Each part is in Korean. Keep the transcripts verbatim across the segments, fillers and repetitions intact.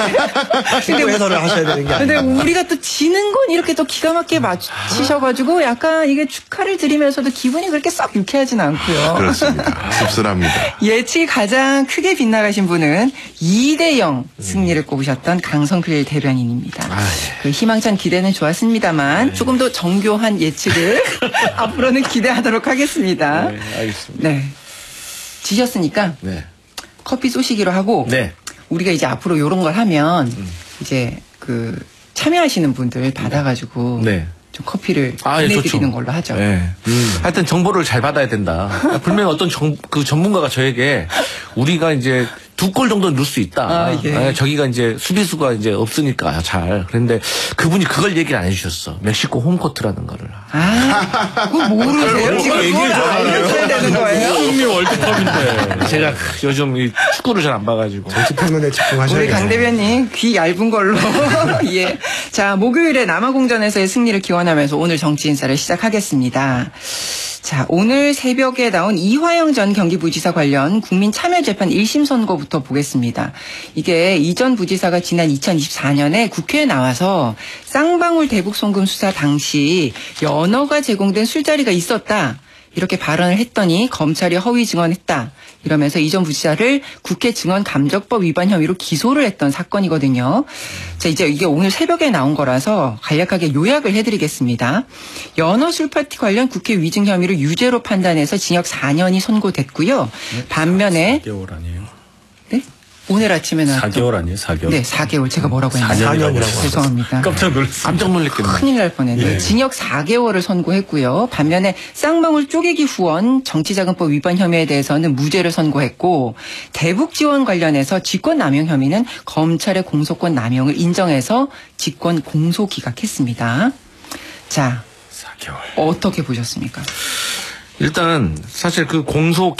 근데 해설을 하셔야 되는 게 아니에요. 근데 우리가 또 지는 건 이렇게 또 기가 막히게 맞히셔가지고 약간 이게 축하를 드리면서도 기분이 그렇게 썩 유쾌하진 않고요. 그렇습니다. 씁쓸합니다. 예측이 가장 크게 빗나가신 분은 이 대 영 승리를 꼽으셨던 강성필 대변인입니다. 아, 예. 그 희망찬 기대는 좋았습니다만 네. 조금 더 정교한 예측을 앞으로는 기대하도록 하겠습니다. 네, 알겠습니다. 네. 지셨으니까 네. 커피 쏘시기로 하고 네. 우리가 이제 앞으로 이런 걸 하면 음. 이제 그 참여하시는 분들 받아가지고 네. 좀 커피를 아, 보내드리는 예, 걸로 하죠. 네. 음. 하여튼 정보를 잘 받아야 된다. 분명히 어떤 정, 그 전문가가 저에게 우리가 이제 두 골 정도 넣을 수 있다. 아, 예. 네, 저기가 이제 수비수가 이제 없으니까 잘. 그런데 그분이 그걸 얘기를 안 해주셨어. 멕시코 홈코트라는 거를. 아, 그거 모르세요? 지금 그걸 알려줘야 되는 거예요? 북미 월드컵인데. 제가 요즘 이 축구를 잘 안 봐가지고. 정치평론에 집중하셔야겠어요. 우리 강 대변인 귀 얇은 걸로. 예. 자, 목요일에 남아공전에서의 승리를 기원하면서 오늘 정치 인사를 시작하겠습니다. 자, 오늘 새벽에 나온 이화영 전 경기부지사 관련 국민참여재판 일 심 선고부터 보겠습니다. 이게 이 전 부지사가 지난 이천이십사 년에 국회에 나와서 쌍방울 대북송금 수사 당시 연어가 제공된 술자리가 있었다. 이렇게 발언을 했더니 검찰이 허위 증언했다. 이러면서 이 전 부지사를 국회 증언감적법 위반 혐의로 기소를 했던 사건이거든요. 자, 이제 이게 오늘 새벽에 나온 거라서 간략하게 요약을 해드리겠습니다. 연어 술파티 관련 국회 위증 혐의를 유죄로 판단해서 징역 사 년이 선고됐고요. 반면에 사 개월 아니에요? 네? 오늘 아침에 나왔죠. 사 개월 아니에요? 사 개월? 네, 사 개월. 제가 뭐라고 했나요? 사 년이라고 죄송합니다. 깜짝 놀랐어요. 깜짝 놀랐겠네요. 큰일 날 뻔했네요. 예. 징역 사 개월을 선고했고요. 반면에 쌍방울 쪼개기 후원 정치자금법 위반 혐의에 대해서는 무죄를 선고했고 대북 지원 관련해서 직권 남용 혐의는 검찰의 공소권 남용을 인정해서 직권 공소 기각했습니다. 자, 사 개월. 어떻게 보셨습니까? 일단 사실 그 공소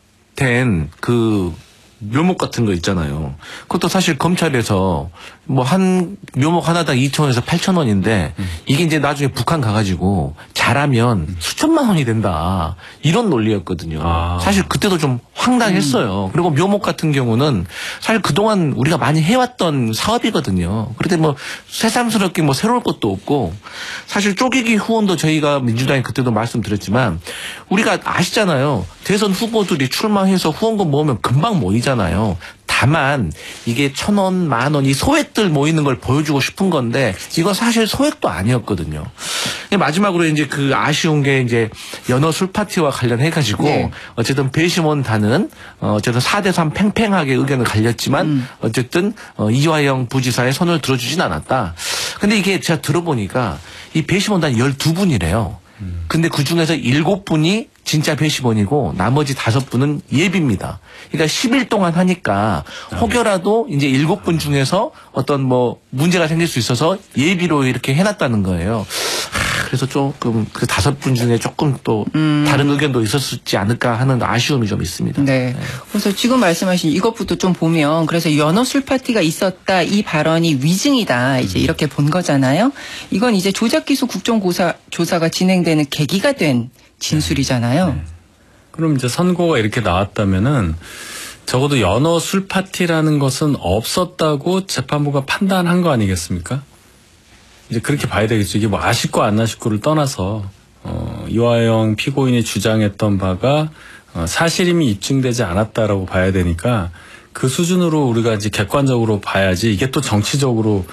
기각된 그 묘목 같은 거 있잖아요. 그것도 사실 검찰에서 뭐 한 묘목 하나당 이천 원에서 팔천 원인데 음. 이게 이제 나중에 북한 가가지고 잘하면 음. 수천만 원이 된다. 이런 논리였거든요. 아. 사실 그때도 좀 황당했어요. 음. 그리고 묘목 같은 경우는 사실 그동안 우리가 많이 해왔던 사업이거든요. 그런데 뭐 새삼스럽게 뭐 새로울 것도 없고 사실 쪼개기 후원도 저희가 민주당이 그때도 말씀드렸지만 우리가 아시잖아요. 대선 후보들이 출마해서 후원금 모으면 금방 모이잖아요. 다만 이게 천 원, 만 원 이 소액들 모이는 걸 보여주고 싶은 건데 이건 사실 소액도 아니었거든요. 마지막으로 이제 그 아쉬운 게 이제 연어 술 파티와 관련해가지고 네. 어쨌든 배심원단은 어쨌든 사 대 삼 팽팽하게 의견을 갈렸지만 음. 어쨌든 이화영 부지사의 손을 들어주진 않았다. 근데 이게 제가 들어보니까 이 배심원단 열두 분이래요. 근데 그 중에서 일곱 분이 진짜 배심원이고 나머지 다섯 분은 예비입니다. 그러니까 십 일 동안 하니까 혹여라도 이제 일곱 분 중에서 어떤 뭐 문제가 생길 수 있어서 예비로 이렇게 해놨다는 거예요. 하, 그래서 조금 그 다섯 분 중에 조금 또 음. 다른 의견도 있었지 않을까 하는 아쉬움이 좀 있습니다. 네. 그래서 지금 말씀하신 이것부터 좀 보면 그래서 연어 술 파티가 있었다 이 발언이 위증이다 이제 음. 이렇게 본 거잖아요. 이건 이제 조작 기소 국정조사 조사가 진행되는 계기가 된 진술이잖아요. 네. 그럼 이제 선고가 이렇게 나왔다면은 적어도 연어 술 파티라는 것은 없었다고 재판부가 판단한 거 아니겠습니까? 이제 그렇게 봐야 되겠죠. 이게 뭐 아쉽고 안 아쉽고를 떠나서 어, 이화영 피고인이 주장했던 바가 어, 사실임이 입증되지 않았다라고 봐야 되니까 그 수준으로 우리가 이제 객관적으로 봐야지 이게 또 정치적으로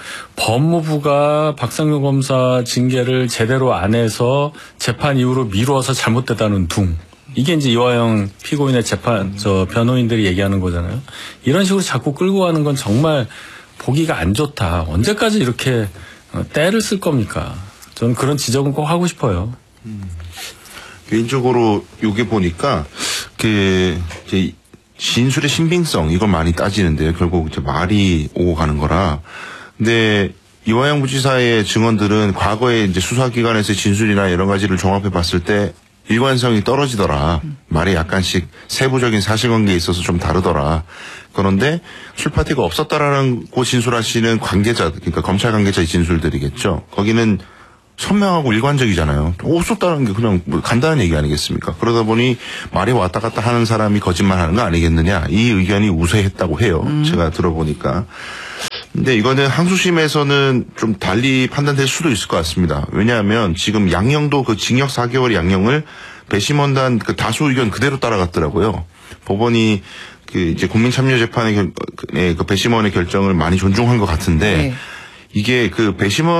법무부가 박상용 검사 징계를 제대로 안 해서 재판 이후로 미루어서 잘못됐다는 둥. 이게 이제 이화영 피고인의 재판, 저 변호인들이 얘기하는 거잖아요. 이런 식으로 자꾸 끌고 가는 건 정말 보기가 안 좋다. 언제까지 이렇게 때를 쓸 겁니까? 저는 그런 지적은 꼭 하고 싶어요. 음. 개인적으로 요게 보니까 그 이제 진술의 신빙성 이걸 많이 따지는데 결국 이제 말이 오고 가는 거라. 근데 이화영 부지사의 증언들은 과거에 이제 수사기관에서의 진술이나 이런 가지를 종합해 봤을 때 일관성이 떨어지더라. 음. 말이 약간씩 세부적인 사실관계에 있어서 좀 다르더라. 그런데 술파티가 없었다라는 고 진술하시는 관계자, 그러니까 검찰 관계자의 진술들이겠죠. 거기는 선명하고 일관적이잖아요. 없었다는 게 그냥 뭐 간단한 얘기 아니겠습니까? 그러다 보니 말이 왔다 갔다 하는 사람이 거짓말하는 거 아니겠느냐. 이 의견이 우세했다고 해요. 음. 제가 들어보니까. 근데 이거는 항소심에서는 좀 달리 판단될 수도 있을 것 같습니다. 왜냐하면 지금 양형도 그 징역 사 개월 양형을 배심원단 그 다수 의견 그대로 따라갔더라고요. 법원이 그 이제 국민참여재판의 결, 그 배심원의 결정을 많이 존중한 것 같은데 네. 이게 그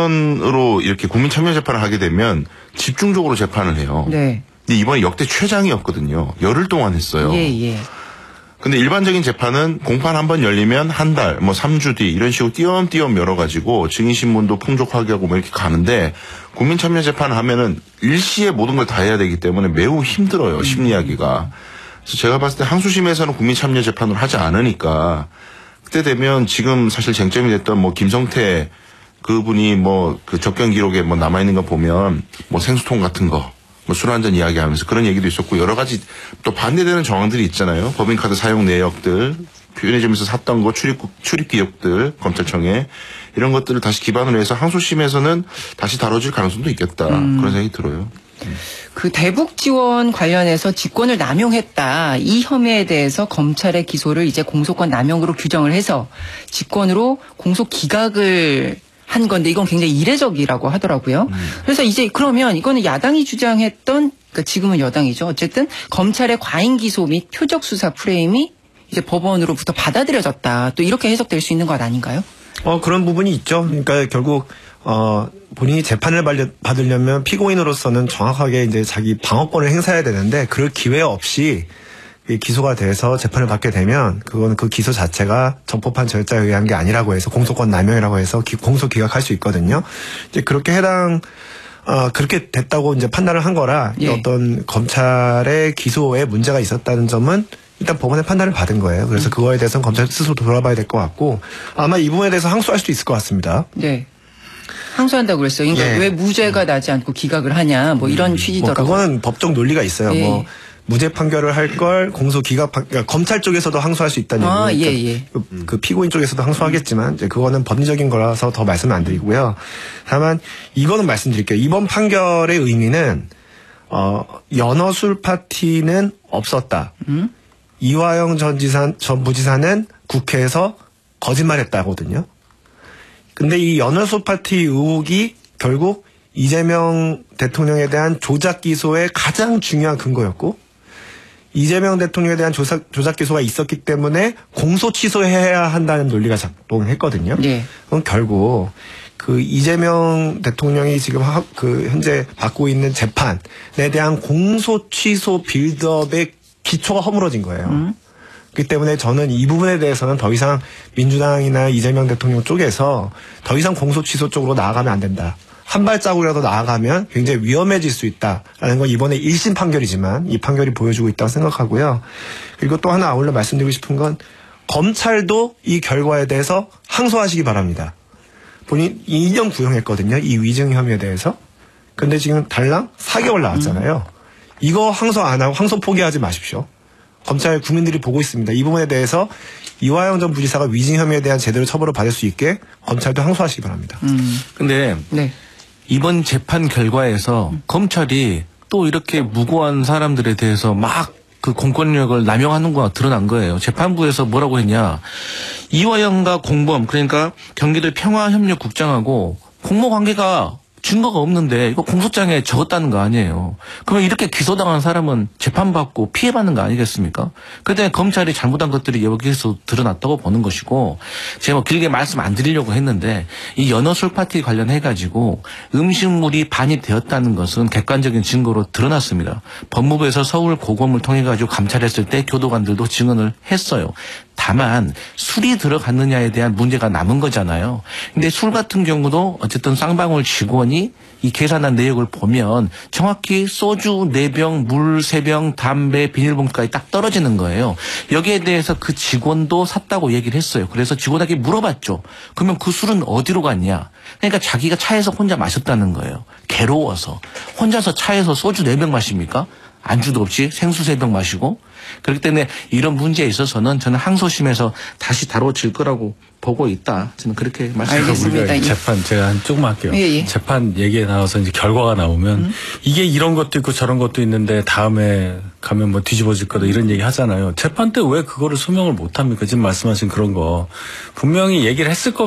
배심원으로 이렇게 국민참여재판을 하게 되면 집중적으로 재판을 해요. 네. 근데 이번에 역대 최장이었거든요. 열흘 동안 했어요. 예, 예. 근데 일반적인 재판은 공판 한 번 열리면 한 달, 뭐 삼 주 뒤 이런 식으로 띄엄띄엄 열어가지고 증인신문도 풍족하게 하고 뭐 이렇게 가는데 국민참여재판을 하면은 일시에 모든 걸 다 해야 되기 때문에 매우 힘들어요. 심리하기가. 그래서 제가 봤을 때 항소심에서는 국민참여재판을 하지 않으니까 그때 되면 지금 사실 쟁점이 됐던 뭐 김성태 그분이 뭐 그 접견 기록에 뭐 남아있는 거 보면 뭐 생수통 같은 거 뭐 술 한잔 이야기하면서 그런 얘기도 있었고 여러 가지 또 반대되는 정황들이 있잖아요. 법인카드 사용 내역들, 편의점에서 샀던 거 출입, 출입 기록들, 검찰청에 이런 것들을 다시 기반으로 해서 항소심에서는 다시 다뤄질 가능성도 있겠다. 음. 그런 생각이 들어요. 그 대북 지원 관련해서 직권을 남용했다. 이 혐의에 대해서 검찰의 기소를 이제 공소권 남용으로 규정을 해서 직권으로 공소 기각을 한 건데 이건 굉장히 이례적이라고 하더라고요. 음. 그래서 이제 그러면 이거는 야당이 주장했던 그러니까 지금은 여당이죠. 어쨌든 검찰의 과잉 기소 및 표적 수사 프레임이 이제 법원으로부터 받아들여졌다. 또 이렇게 해석될 수 있는 것 아닌가요? 어 그런 부분이 있죠. 그러니까 결국 어 본인이 재판을 받으려면 피고인으로서는 정확하게 이제 자기 방어권을 행사해야 되는데 그럴 기회 없이 기소가 돼서 재판을 받게 되면 그건 그 기소 자체가 적법한 절차에 의한 게 아니라고 해서 공소권 남용이라고 해서 기, 공소 기각할 수 있거든요. 이제 그렇게 해당 어 그렇게 됐다고 이제 판단을 한 거라 예. 어떤 검찰의 기소에 문제가 있었다는 점은 일단 법원의 판단을 받은 거예요. 그래서 음. 그거에 대해서는 검찰 스스로 돌아봐야 될 것 같고 아마 이 부분에 대해서 항소할 수도 있을 것 같습니다. 네. 항소한다고 그랬어요. 그러니까 예. 왜 무죄가 나지 않고 기각을 하냐 뭐 이런 취지더라고요. 뭐 그거는 법적 논리가 있어요. 예. 뭐 무죄 판결을 할 걸 공소 기각 판, 그러니까 검찰 쪽에서도 항소할 수 있다는 아, 얘기. 예, 예. 그, 그 피고인 쪽에서도 항소하겠지만 이제 그거는 법리적인 거라서 더 말씀 안 드리고요. 다만 이거는 말씀드릴게요. 이번 판결의 의미는 어, 연어술 파티는 없었다. 음? 이화영 전 지사, 전 부지사는 국회에서 거짓말했다거든요. 근데 이 연어술 파티 의혹이 결국 이재명 대통령에 대한 조작 기소의 가장 중요한 근거였고 이재명 대통령에 대한 조작, 조작 기소가 있었기 때문에 공소 취소해야 한다는 논리가 작동했거든요. 네. 그럼 결국 그 이재명 대통령이 지금 하, 그 현재 받고 있는 재판에 대한 공소 취소 빌드업의 기초가 허물어진 거예요. 음. 그렇기 때문에 저는 이 부분에 대해서는 더 이상 민주당이나 이재명 대통령 쪽에서 더 이상 공소 취소 쪽으로 나아가면 안 된다. 한 발자국이라도 나아가면 굉장히 위험해질 수 있다라는 건 이번에 일 심 판결이지만 이 판결이 보여주고 있다고 생각하고요. 그리고 또 하나 아울러 말씀드리고 싶은 건 검찰도 이 결과에 대해서 항소하시기 바랍니다. 본인 이 년 구형했거든요. 이 위증 혐의에 대해서. 근데 지금 달랑 사 개월 나왔잖아요. 이거 항소 안 하고 항소 포기하지 마십시오. 검찰 국민들이 보고 있습니다. 이 부분에 대해서 이화영 전 부지사가 위증 혐의에 대한 제대로 처벌을 받을 수 있게 검찰도 항소하시기 바랍니다. 음. 근데 네. 이번 재판 결과에서 음. 검찰이 또 이렇게 무고한 사람들에 대해서 막 그 공권력을 남용하는 거가 드러난 거예요. 재판부에서 뭐라고 했냐. 이화영과 공범 그러니까 경기도 평화협력국장하고 공모관계가 증거가 없는데 이거 공소장에 적었다는 거 아니에요. 그러면 이렇게 기소당한 사람은 재판받고 피해받는 거 아니겠습니까? 그때 검찰이 잘못한 것들이 여기서 드러났다고 보는 것이고 제가 뭐 길게 말씀 안 드리려고 했는데 이 연어술 파티 관련해가지고 음식물이 반입되었다는 것은 객관적인 증거로 드러났습니다. 법무부에서 서울 고검을 통해가지고 감찰했을 때 교도관들도 증언을 했어요. 다만 술이 들어갔느냐에 대한 문제가 남은 거잖아요. 근데 술 같은 경우도 어쨌든 쌍방울 직원이 이 계산한 내역을 보면 정확히 소주 네 병, 물 세 병, 담배, 비닐봉투까지 딱 떨어지는 거예요. 여기에 대해서 그 직원도 샀다고 얘기를 했어요. 그래서 직원에게 물어봤죠. 그러면 그 술은 어디로 갔냐? 그러니까 자기가 차에서 혼자 마셨다는 거예요. 괴로워서. 혼자서 차에서 소주 네 병 마십니까? 안주도 없이 생수 세 병 마시고. 그렇기 때문에 이런 문제에 있어서는 저는 항소심에서 다시 다뤄질 거라고 보고 있다. 저는 그렇게 말씀드립니다. 우리가 재판 제가 한 조금만 할게요. 예, 예. 재판 얘기에 나와서 이제 결과가 나오면 음. 이게 이런 것도 있고 저런 것도 있는데 다음에 가면 뭐 뒤집어질 거다 이런 얘기 하잖아요. 재판 때 왜 그거를 소명을 못 합니까? 지금 말씀하신 그런 거 분명히 얘기를 했을 겁니다.